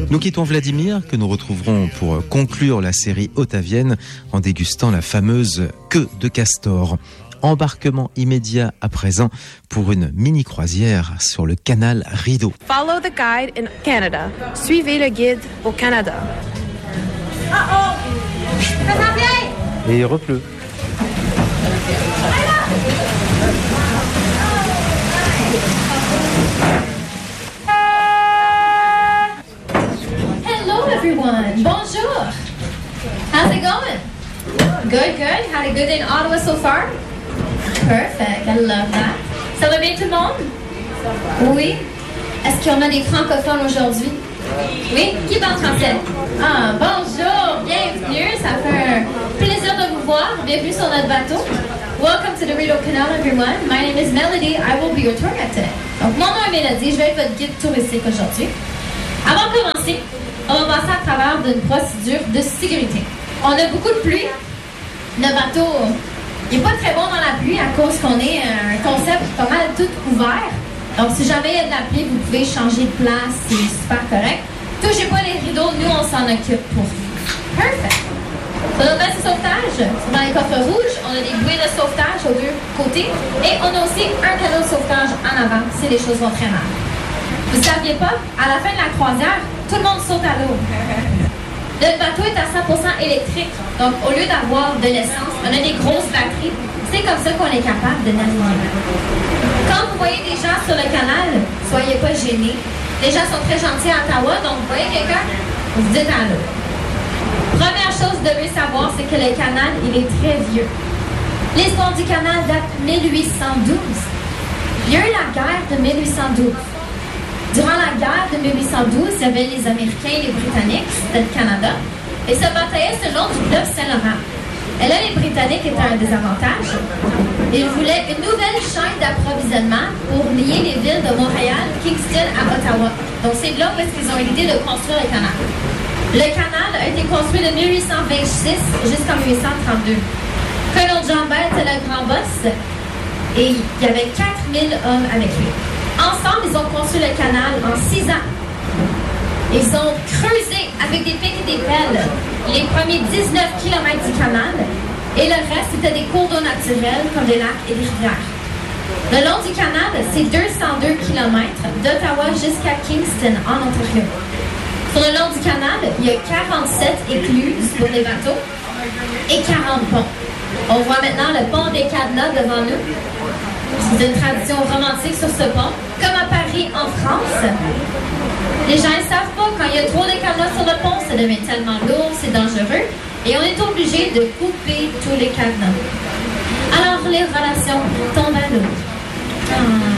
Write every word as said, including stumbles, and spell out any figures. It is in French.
Nous quittons Vladimir, que nous retrouverons pour conclure la série Haute-Vienne en dégustant la fameuse queue de castor. Embarquement immédiat à présent pour une mini-croisière sur le canal Rideau. Follow the guide in Canada. Suivez le guide au Canada. Oh oh! Et il repleut. Hello everyone. Bonjour. How's it going? Good, good. Had a good day in Ottawa so far? Perfect. I love that. Ça va bien tout le monde? Oui. Est-ce qu'on a des francophones aujourd'hui? Oui? Qui parle français? Ah, bonjour. Bienvenue. Ça fait un plaisir de vous voir. Bienvenue sur notre bateau. Welcome to the Rideau Canal, everyone. My name is Melody. I will be your tour guide today. Donc, mon nom est Mélodie. Je vais être votre guide touristique aujourd'hui. Avant de commencer, on va passer à travers d'une procédure de sécurité. On a beaucoup de pluie. Le bateau n'est pas très bon dans la pluie à cause qu'on est un concept pas mal tout ouvert. Donc, si jamais il y a de la pluie, vous pouvez changer de place. C'est super correct. Touchez pas les rideaux. Nous, on s'en occupe pour vous. Perfect. Sur notre veste de sauvetage, dans les coffres rouges, on a des bouées de sauvetage aux deux côtés. Et on a aussi un canot de sauvetage en avant si les choses vont très mal. Vous ne saviez pas, à la fin de la croisière, tout le monde saute à l'eau. Notre bateau est à cent pour cent électrique. Donc, au lieu d'avoir de l'essence, on a des grosses batteries. C'est comme ça qu'on est capable de naviguer. Quand vous voyez des gens sur le canal, soyez pas gênés. Les gens sont très gentils à Ottawa, donc vous voyez quelqu'un, vous vous dites à l'eau. Première chose que vous devez savoir, c'est que le canal, il est très vieux. L'histoire du canal date de mille huit cent douze. Il y a eu la guerre de mille huit cent douze. Durant la guerre de mille huit cent douze, il y avait les Américains et les Britanniques, c'était le Canada, et se bataillaient sur le long du fleuve Saint-Laurent. Et là, les Britanniques étaient un désavantage. Ils voulaient une nouvelle chaîne d'approvisionnement pour lier les villes de Montréal, Kingston à Ottawa. Donc, c'est là où est-ce qu'ils ont eu l'idée de construire le canal. Le canal a été construit de mille huit cent vingt-six jusqu'en mille huit cent trente-deux. Colonel John Bell était le grand boss, et il y avait quatre mille hommes avec lui. Ensemble, ils ont construit le canal en six ans. Ils ont creusé avec des pics et des pelles les premiers dix-neuf kilomètres du canal et le reste, c'était des cours d'eau naturels comme des lacs et des rivières. Le long du canal, c'est deux cent deux kilomètres d'Ottawa jusqu'à Kingston, en Ontario. Sur le long du canal, il y a quarante-sept écluses pour les bateaux et quarante ponts. On voit maintenant le pont des Cadenas devant nous. C'est une tradition romantique sur ce pont, comme à Paris, en France. Les gens ne savent pas, quand il y a trop de cadenas sur le pont, ça devient tellement lourd, c'est dangereux, et on est obligé de couper tous les cadenas. Alors, les relations tombent à l'eau. Ah.